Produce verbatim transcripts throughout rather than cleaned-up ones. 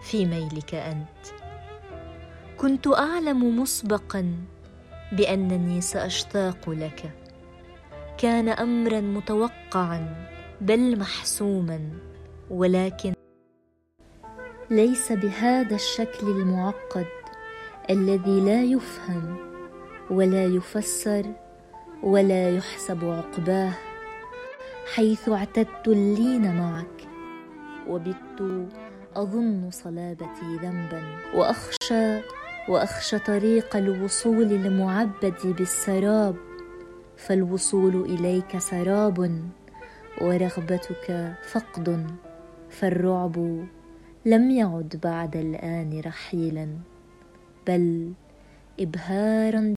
في ميلك أنت. كنت أعلم مسبقا بأنني سأشتاق لك، كان أمرا متوقعا بل محسوما، ولكن ليس بهذا الشكل المعقد الذي لا يفهم ولا يفسر ولا يحسب عقباه، حيث اعتدت اللين معك وبت أظن صلابتي ذنبا، وأخشى وأخشى طريق الوصول المعبد بالسراب، فالوصول إليك سراب ورغبتك فقد، فالرعب لم يعد بعد الآن رحيلا بل إبهارا.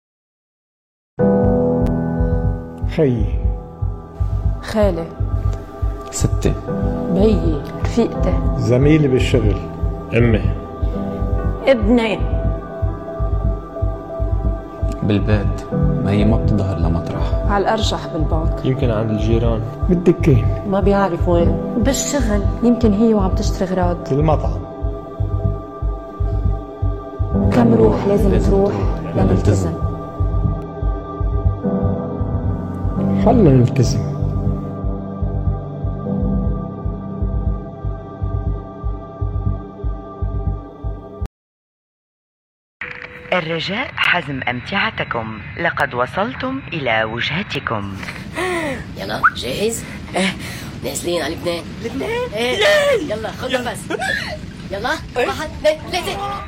خيي، خالي، ستي، بيي، رفيقتي، زميلي بالشغل، أمي، ابني بالبيت، ما هي ما بتظهر لمطرح، على الأرجح بالبنك، يمكن عند الجيران، بالدكين، ما بيعرف وين، بالشغل، يمكن هي وعم تشتري غراض، بالمطعم. كم روح لازم, لازم تروح لنلتزم. خلنا نلتزم. الرجاء حزم أمتعتكم، لقد وصلتم إلى وجهتكم. يلا جاهز؟ ايه نازلين على لبنان. لبنان؟ ايه يلا خذ نفس. يلا واحد اثنين ثلاثة.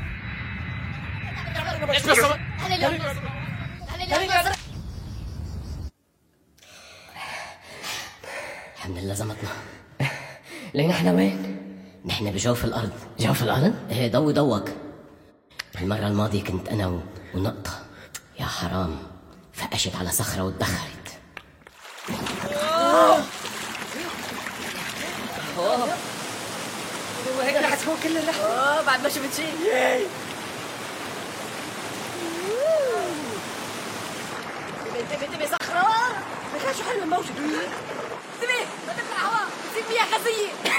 الحمد لله زمتنا. لين نحن وين؟ نحن بجوف الأرض. جوف الأرض؟ ايه ضوي ضوك. المرة الماضية كنت أنا ونقطة، يا حرام فقشت على صخرة واتدخرت. وهيك رح تكون كل اللحظة. اوه بعد ما شفت شيء. انتبه انتبه صخرة. لك شو حلو الموجة. انتبه ما تطلع هواء تصير فيها خزية.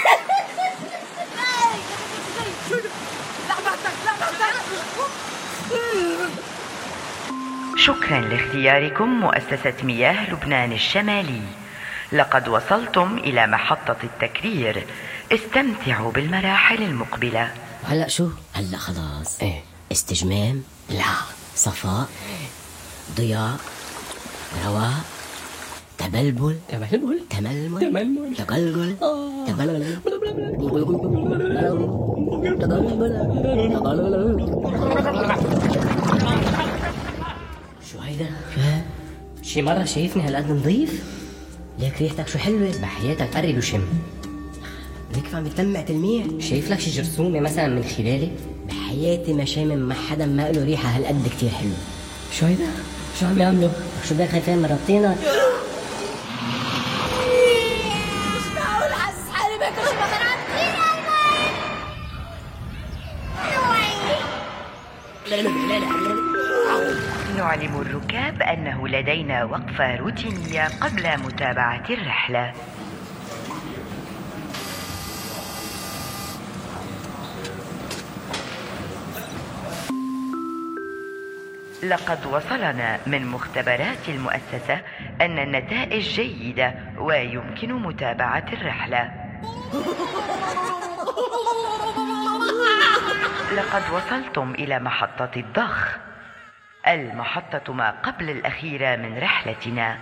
شكرا لاختياركم مؤسسة مياه لبنان الشمالي. لقد وصلتم إلى محطة التكرير، استمتعوا بالمراحل المقبلة. هلأ شو؟ هلأ خلاص. ايه استجمام؟ لا. صفاء؟ ضياء؟ رواء؟ تبلبل؟ تبلبل؟ تململ؟ تململ؟ تقلقل؟ تقلقل؟ شو هيدا؟ شي مرة شايفني هالقد نظيف؟ ليك ريحتك شو حلوة. بحياتك قرب وشم. ليك عم يتلمع تلميع. شايف لك شي جرثومة مثلا من خلالي؟ بحياتي ما شامم مع حدا ما له ريحة هالقد كتير حلوة. شو هيدا؟ شو عم يعملوا؟ شو داخل فين مربطينا؟ مش معقول حاسس حالي باكل شي مغرات كتير نعلم الركاب أنه لدينا وقفة روتينية قبل متابعة الرحلة. لقد وصلنا من مختبرات المؤسسة أن النتائج جيدة ويمكن متابعة الرحلة. لقد وصلتم إلى محطة الضخ، المحطة ما قبل الأخيرة من رحلتنا.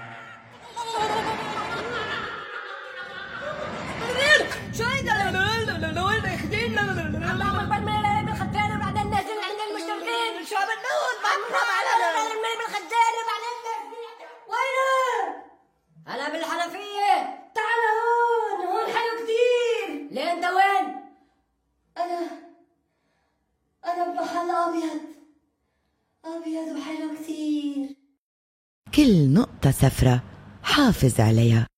شو هيدا؟ وين اخدين؟ عم بعمل برميل بالخدانة وبعدين نازل عند المشتركين. شو عم بنقول؟ بعمل على برميل بالخدانة وبعدين وينه؟ أنا بالحنفية. تعال هون، هون حلو كتير. ليه أنت وين؟ أنا أنا بمحل أبيض أبيض وحلو كتير. كل نقطة سفرة حافظ عليها.